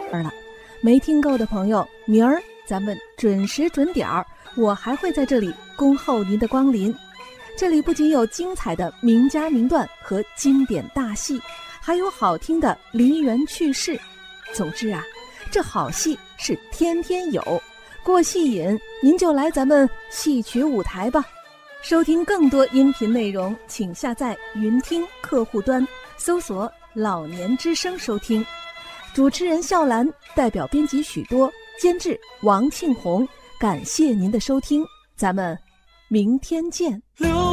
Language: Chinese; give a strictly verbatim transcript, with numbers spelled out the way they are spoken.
儿了。没听够的朋友，明儿咱们准时准点儿，我还会在这里恭候您的光临。这里不仅有精彩的名家名段和经典大戏，还有好听的梨园趣事。总之啊，这好戏是天天有，过戏瘾您就来咱们戏曲舞台吧。收听更多音频内容，请下载云听客户端，搜索老年之声收听。主持人笑兰，代表编辑许多，监制王庆红，感谢您的收听，咱们明天见。